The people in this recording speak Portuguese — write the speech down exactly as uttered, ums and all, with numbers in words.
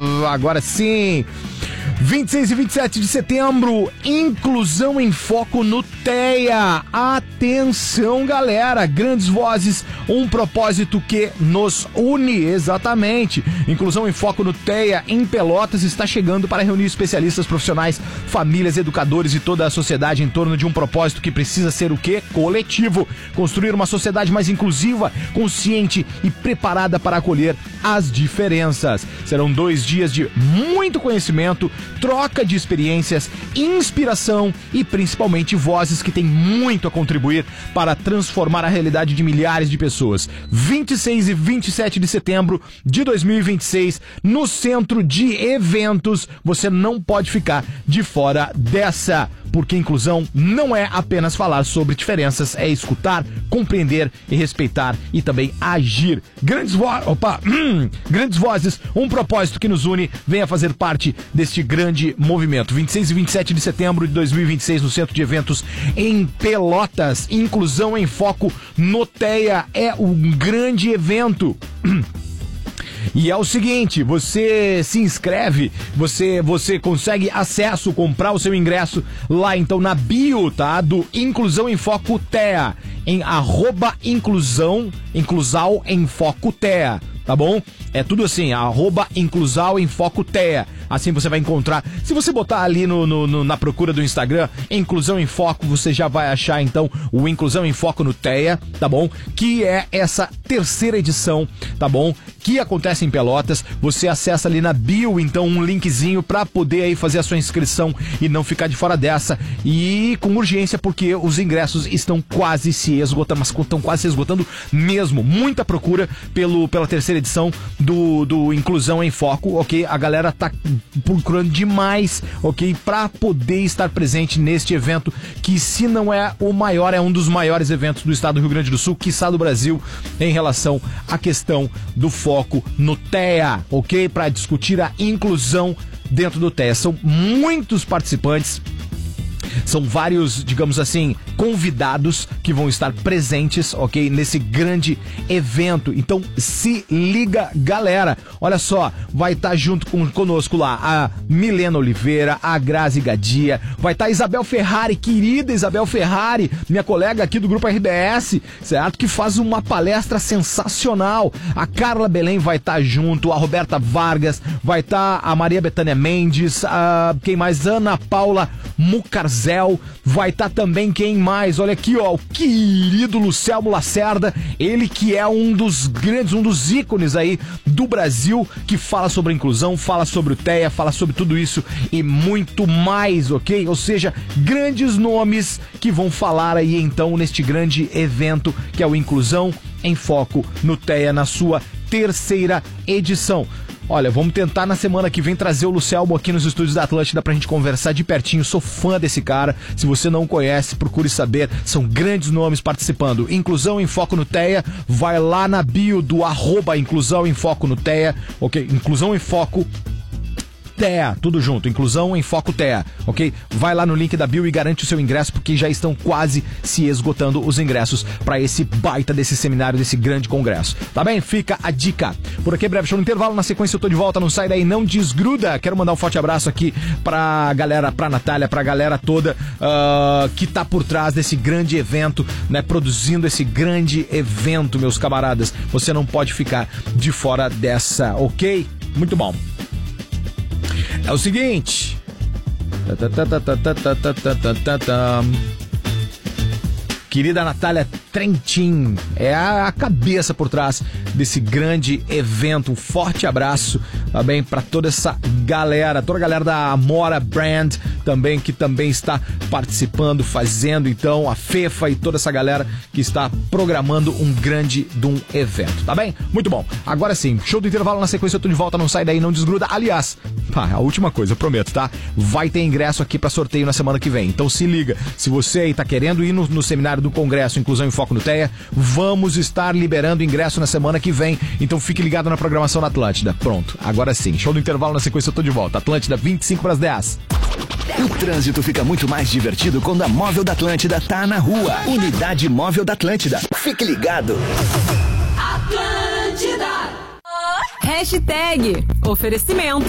Agora sim. vinte e seis e vinte e sete de setembro, Inclusão em Foco no T E A. Atenção, galera, grandes vozes, um propósito que nos une, exatamente. Inclusão em Foco no T E A em Pelotas está chegando para reunir especialistas, profissionais, famílias, educadores e toda a sociedade em torno de um propósito que precisa ser o quê? Coletivo. Construir uma sociedade mais inclusiva, consciente e preparada para acolher as diferenças. Serão dois dias de muito conhecimento, troca de experiências, inspiração e principalmente vozes que têm muito a contribuir para transformar a realidade de milhares de pessoas. vinte e seis e vinte e sete de setembro de dois mil e vinte e seis, no Centro de Eventos. Você não pode ficar de fora dessa, porque inclusão não é apenas falar sobre diferenças, é escutar, compreender e respeitar e também agir. Grandes vozes, opa, hum, grandes vozes, um propósito que nos une, venha fazer parte deste grande movimento. vinte e seis e vinte e sete de setembro de dois mil e vinte e seis no Centro de Eventos em Pelotas. Inclusão em Foco no T E A é um grande evento. E é o seguinte, você se inscreve, você, você consegue acesso, comprar o seu ingresso lá então na bio, tá? Do Inclusão em Foco T E A, em arroba inclusão, inclusal em foco T E A, tá bom? É tudo assim, arroba inclusal em foco T E A. Assim você vai encontrar. Se você botar ali no, no, no, na procura do Instagram, Inclusão em Foco, você já vai achar então o Inclusão em Foco no T E A, tá bom? Que é essa terceira edição, tá bom? Que acontece em Pelotas. Você acessa ali na bio, então, um linkzinho pra poder aí fazer a sua inscrição e não ficar de fora dessa. E com urgência, porque os ingressos estão quase se esgotando, mas estão quase se esgotando mesmo. Muita procura pelo, pela terceira edição do, do Inclusão em Foco, ok? A galera tá procurando demais, ok? Pra poder estar presente neste evento, que se não é o maior, é um dos maiores eventos do estado do Rio Grande do Sul, quiçá do Brasil, em relação à questão do foco no T E A, ok? Para discutir a inclusão dentro do T E A. São muitos participantes, são vários, digamos assim, convidados que vão estar presentes, ok? Nesse grande evento. Então se liga, galera. Olha só, vai estar junto com, conosco lá a Milena Oliveira, a Grazi Gadia, vai estar a Isabel Ferrari, querida Isabel Ferrari, minha colega aqui do Grupo R B S, certo? Que faz uma palestra sensacional. A Carla Belém vai estar junto, a Roberta Vargas, vai estar a Maria Bethânia Mendes, a, quem mais? Ana Paula Mucarzel, vai estar também quem mais? Olha aqui, ó, o querido Lucelmo Lacerda, ele que é um dos grandes, um dos ícones aí do Brasil, que fala sobre a inclusão, fala sobre o T E A, fala sobre tudo isso e muito mais, ok? Ou seja, grandes nomes que vão falar aí então neste grande evento que é o Inclusão em Foco no T E A, na sua terceira edição. Olha, vamos tentar na semana que vem trazer o Lucelmo aqui nos estúdios da Atlântida pra gente conversar de pertinho. Sou fã desse cara. Se você não conhece, procure saber. São grandes nomes participando. Inclusão em Foco no T E A. Vai lá na bio do arroba Inclusão em Foco no T E A. Ok? Inclusão em Foco T E A, tudo junto, Inclusão em Foco T E A, ok? Vai lá no link da bio e garante o seu ingresso, porque já estão quase se esgotando os ingressos para esse baita desse seminário, desse grande congresso, tá bem? Fica a dica. Por aqui, breve show no intervalo, na sequência eu tô de volta, não sai daí, não desgruda. Quero mandar um forte abraço aqui pra galera, pra Natália, pra galera toda uh, que tá por trás desse grande evento, né? Produzindo esse grande evento, meus camaradas. Você não pode ficar de fora dessa, ok? Muito bom. É o seguinte. Querida Natália Trentin, é a, a cabeça por trás desse grande evento. Um forte abraço também para toda essa galera, toda a galera da Amora Brand também, que também está participando, fazendo então a Fefa e toda essa galera que está programando um grande de um evento, tá bem? Muito bom. Agora sim, show do intervalo, na sequência eu tô de volta, não sai daí, não desgruda. Aliás, pá, a última coisa, eu prometo, tá? Vai ter ingresso aqui para sorteio na semana que vem, então se liga. Se você aí tá querendo ir no, no seminário do Congresso Inclusão em Foco no T E A, vamos estar liberando ingresso na semana que vem, então fique ligado na programação da Atlântida. Pronto, agora sim, show do intervalo, na sequência eu tô de volta. Atlântida, vinte e cinco para as dez. O trânsito fica muito mais divertido quando a Móvel da Atlântida tá na rua. Unidade Móvel da Atlântida. Fique ligado. Atlântida. Hashtag oferecimento